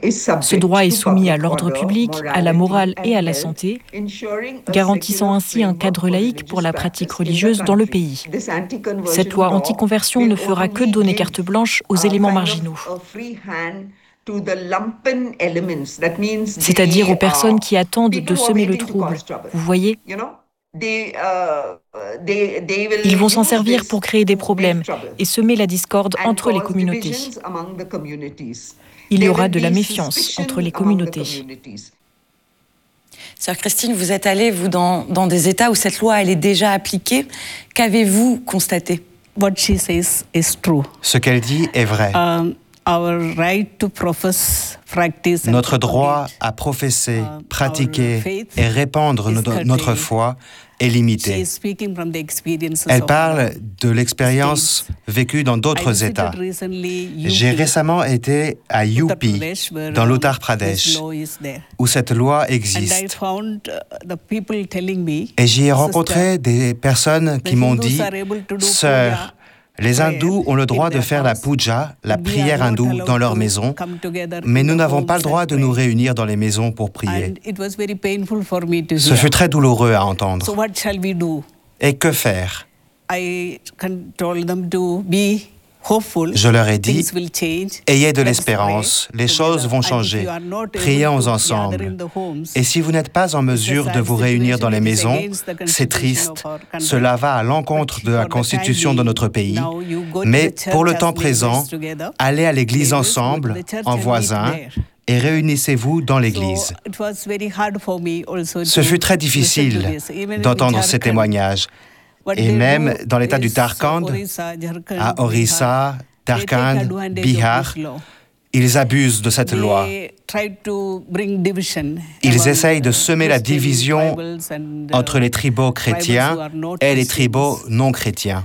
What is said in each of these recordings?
Ce droit est soumis à l'ordre public, à la morale et à la santé, garantissant ainsi un cadre laïque pour la pratique religieuse dans le pays. Cette loi anti-conversion ne fera que donner carte blanche aux éléments marginaux, c'est-à-dire aux personnes qui attendent de semer le trouble. Vous voyez ? Ils vont s'en servir pour créer des problèmes et semer la discorde entre les communautés. Il y aura de la méfiance entre les communautés. Sœur Christine, vous êtes allée, vous, dans des États où cette loi, elle est déjà appliquée. Qu'avez-vous constaté? What she says is true. Ce qu'elle dit est vrai. Notre droit à professer, pratiquer et répandre notre foi est limité. Elle parle de l'expérience vécue dans d'autres États. J'ai récemment été à UP, dans l'Uttar Pradesh, où cette loi existe. Et j'y ai rencontré des personnes qui m'ont dit « Sœur, les hindous ont le droit de faire la puja, la prière hindoue, dans leur maison, mais nous n'avons pas le droit de nous réunir dans les maisons pour prier. » Ce fut très douloureux à entendre. Et que faire? Je leur ai dit, ayez de l'espérance, les choses vont changer, prions ensemble. Et si vous n'êtes pas en mesure de vous réunir dans les maisons, c'est triste, cela va à l'encontre de la constitution de notre pays, mais pour le temps présent, allez à l'église ensemble, en voisins, et réunissez-vous dans l'église. Ce fut très difficile d'entendre ces témoignages. Et même dans l'état du Jharkhand, à Orissa, Jharkhand, Bihar, ils abusent de cette loi. Ils essayent de semer la division entre les tribaux chrétiens et les tribaux non chrétiens.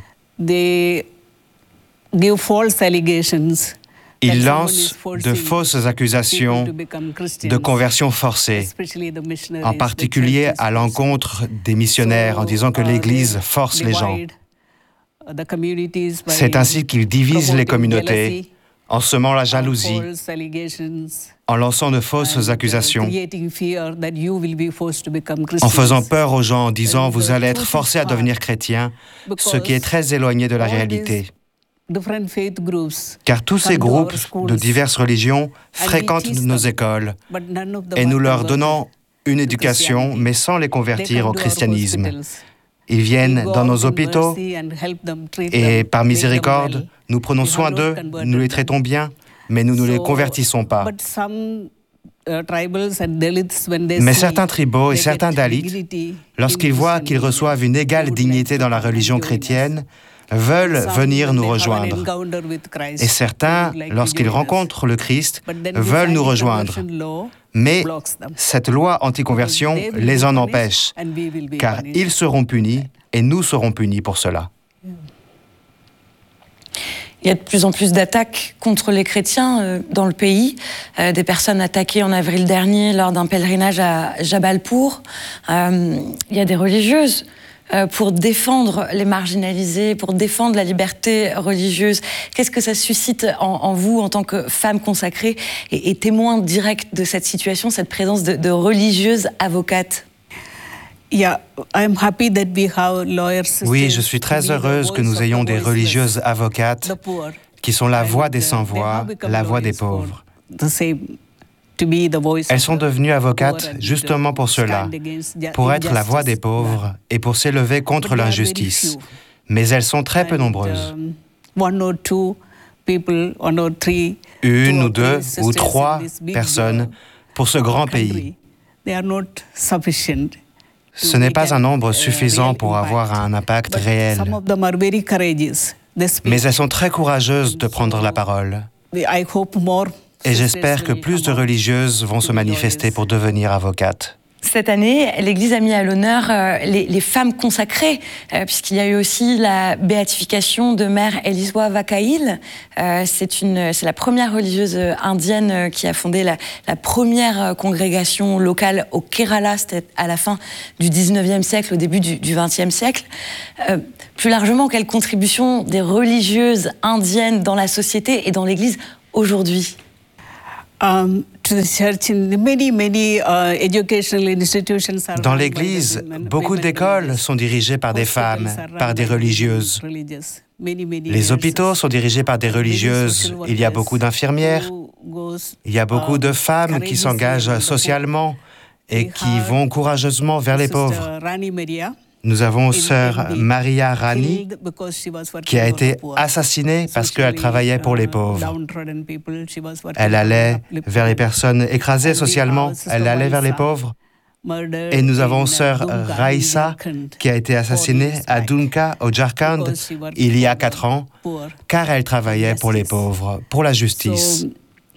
Ils lancent de fausses accusations de conversion forcée, en particulier à l'encontre des missionnaires, en disant que l'Église force les gens. C'est ainsi qu'ils divisent les communautés, en semant la jalousie, en lançant de fausses accusations, en faisant peur aux gens, en disant « vous allez être forcés à devenir chrétiens », ce qui est très éloigné de la réalité. Car tous ces groupes de diverses religions fréquentent nos écoles et nous leur donnons une éducation, mais sans les convertir au christianisme. Ils viennent dans nos hôpitaux et par miséricorde, nous prenons soin d'eux, nous les traitons bien, mais nous ne les convertissons pas. Mais certains tribaux et certains dalits, lorsqu'ils voient qu'ils reçoivent une égale dignité dans la religion chrétienne, veulent venir nous rejoindre. Et certains, lorsqu'ils rencontrent le Christ, veulent nous rejoindre. Mais cette loi anti-conversion les en empêche, car ils seront punis et nous serons punis pour cela. Il y a de plus en plus d'attaques contre les chrétiens dans le pays. Des personnes attaquées en avril dernier lors d'un pèlerinage à Jabalpur. Il y a des religieuses pour défendre les marginalisés, pour défendre la liberté religieuse. Qu'est-ce que ça suscite en vous, en tant que femme consacrée et témoin direct de cette situation, cette présence de religieuses avocates? Oui, je suis très heureuse que nous ayons des religieuses avocates qui sont la voix des sans-voix, la voix des pauvres. Elles sont devenues avocates justement pour cela, pour être la voix des pauvres et pour s'élever contre l'injustice. Mais elles sont très peu nombreuses. Une ou deux ou trois personnes pour ce grand pays. Ce n'est pas un nombre suffisant pour avoir un impact réel. Mais elles sont très courageuses de prendre la parole. Et j'espère que plus de religieuses vont se manifester pour devenir avocates. Cette année, l'Église a mis à l'honneur les femmes consacrées, puisqu'il y a eu aussi la béatification de Mère Eliswa Vakhail. C'est la première religieuse indienne qui a fondé la première congrégation locale au Kerala, c'était à la fin du 19e siècle, au début du 20e siècle. Plus largement, quelle contribution des religieuses indiennes dans la société et dans l'Église aujourd'hui ? Dans l'Église, beaucoup d'écoles sont dirigées par des femmes, par des religieuses. Les hôpitaux sont dirigés par des religieuses. Il y a beaucoup d'infirmières. Il y a beaucoup de femmes qui s'engagent socialement et qui vont courageusement vers les pauvres. Nous avons sœur Maria Rani, qui a été assassinée parce qu'elle travaillait pour les pauvres. Elle allait vers les personnes écrasées socialement, elle allait vers les pauvres. Et nous avons sœur Raissa, qui a été assassinée à Dunka, au Jharkhand, il y a 4 ans, car elle travaillait pour les pauvres, pour la justice.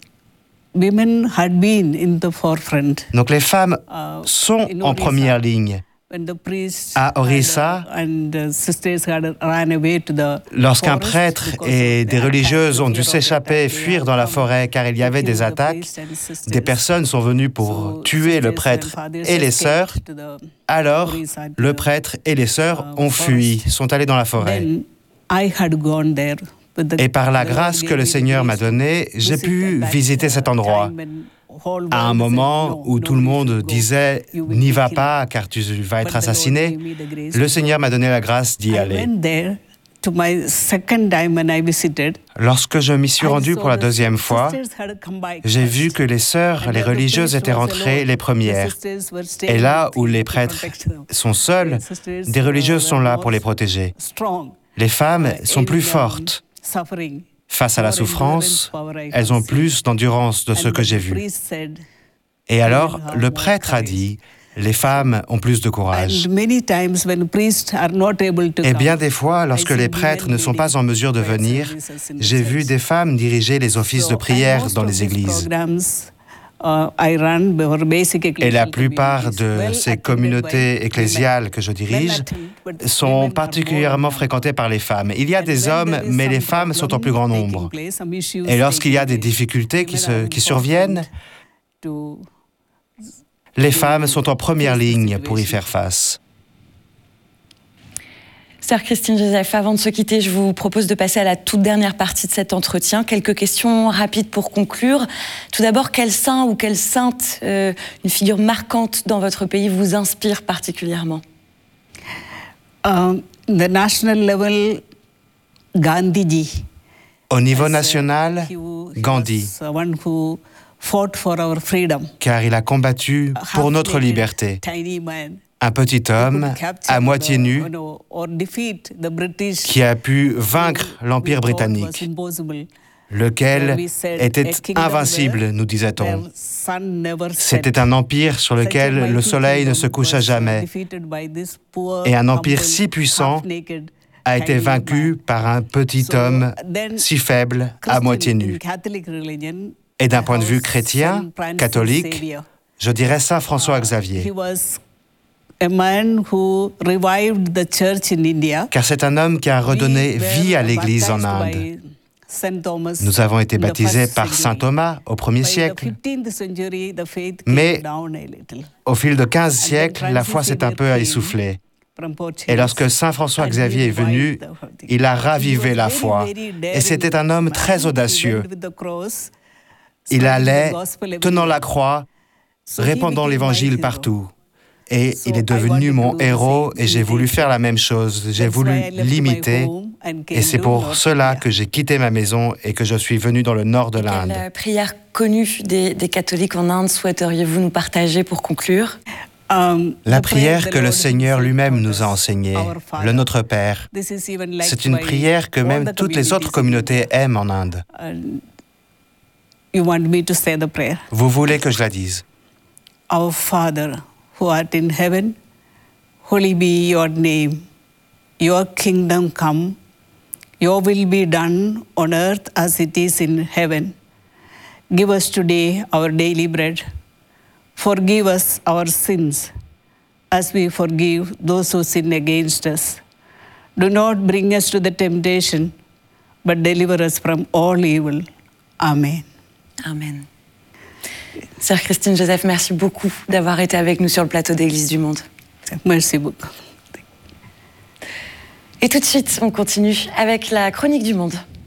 Donc les femmes sont en première ligne. À Orissa, lorsqu'un prêtre et des religieuses ont dû s'échapper et fuir dans la forêt car il y avait des attaques, des personnes sont venues pour tuer le prêtre et les sœurs. Alors, le prêtre et les sœurs ont fui, sont allés dans la forêt. Et par la grâce que le Seigneur m'a donnée, j'ai pu visiter cet endroit. À un moment où tout le monde disait « N'y va pas car tu vas être assassiné », le Seigneur m'a donné la grâce d'y aller. Lorsque je m'y suis rendu pour la deuxième fois, j'ai vu que les sœurs, les religieuses étaient rentrées les premières. Et là où les prêtres sont seuls, des religieuses sont là pour les protéger. Les femmes sont plus fortes. Face à la souffrance, elles ont plus d'endurance de ce que j'ai vu. Et alors, le prêtre a dit, les femmes ont plus de courage. Et bien des fois, lorsque les prêtres ne sont pas en mesure de venir, j'ai vu des femmes diriger les offices de prière dans les églises. Et la plupart de ces communautés ecclésiales que je dirige sont particulièrement fréquentées par les femmes. Il y a des hommes, mais les femmes sont en plus grand nombre. Et lorsqu'il y a des difficultés qui surviennent, les femmes sont en première ligne pour y faire face. Sœur Christine Joseph, avant de se quitter, je vous propose de passer à la toute dernière partie de cet entretien. Quelques questions rapides pour conclure. Tout d'abord, quel saint ou quelle sainte, une figure marquante dans votre pays, vous inspire particulièrement? The national level, Gandhiji. Au niveau national, Gandhi, car il a combattu pour notre liberté. Un petit homme, à moitié nu, qui a pu vaincre l'Empire britannique, lequel était invincible, nous disait-on. C'était un empire sur lequel le soleil ne se coucha jamais. Et un empire si puissant a été vaincu par un petit homme si faible, à moitié nu. Et d'un point de vue chrétien, catholique, je dirais Saint François Xavier. Car c'est un homme qui a redonné vie à l'Église en Inde. Nous avons été baptisés par Saint Thomas au 1er siècle. Mais au fil de 15 siècles, la foi s'est un peu essoufflée. Et lorsque Saint François Xavier est venu, il a ravivé la foi. Et c'était un homme très audacieux. Il allait, tenant la croix, répandant l'Évangile partout. Et il est devenu mon héros et j'ai voulu faire la même chose. J'ai voulu l'imiter et c'est pour cela que j'ai quitté ma maison et que je suis venu dans le nord de l'Inde. Quelle prière connue des catholiques en Inde souhaiteriez-vous nous partager pour conclure? La prière que le Seigneur lui-même nous a enseignée, le Notre Père. C'est une prière que même toutes les autres communautés aiment en Inde. Vous voulez que je la dise? Our Father, who art in heaven, holy be your name. Your kingdom come, your will be done on earth as it is in heaven. Give us today our daily bread. Forgive us our sins, as we forgive those who sin against us. Do not bring us to the temptation, but deliver us from all evil. Amen. Amen. Sœur Christine Joseph, merci beaucoup d'avoir été avec nous sur le plateau d'Église du Monde. Merci beaucoup. Et tout de suite, on continue avec la Chronique du Monde.